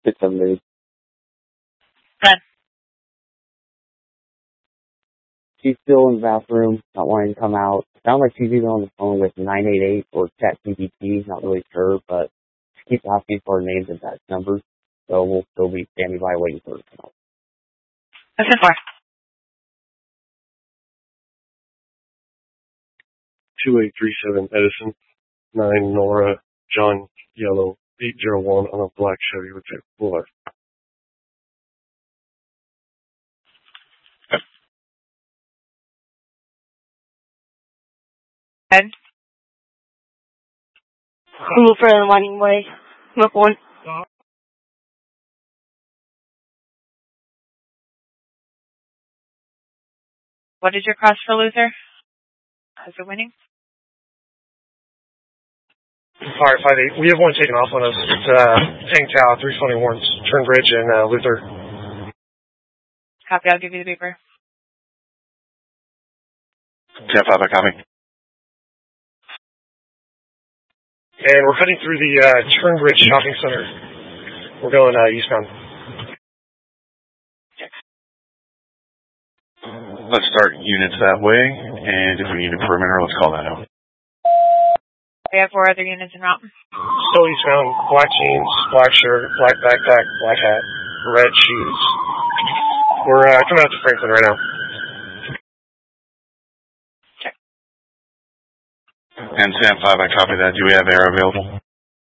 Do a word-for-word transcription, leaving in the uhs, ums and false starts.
It's a mood. Good. She's still in the bathroom, not wanting to come out. Sounds like she's either on the phone with nine eight eight or ChatGPT, not really sure, but she keeps asking for her names and fax numbers, so we'll still be standing by waiting for her to come out. What's it for? two eight three seven Edison, nine Nora, John Yellow, eight zero one on a black Chevy with a cooler. Good. Move further than one way. Move one. What is your cost for Luther? Is it winning? Fire five eight. We have one taken off on us. It's uh Tang Tao, three twenty Warrens, Turn Bridge and uh, Luther. Copy, I'll give you the beeper. ten five, I copy. And we're heading through the uh, Turn Bridge Shopping Center. We're going uh, eastbound. Let's start units that way, and if we need a perimeter, let's call that out. We have four other units en route. Still eastbound, black jeans, black shirt, black backpack, black hat, red shoes. We're uh, coming out to Franklin right now. Check. And Sam five, I copy that. Do we have air available?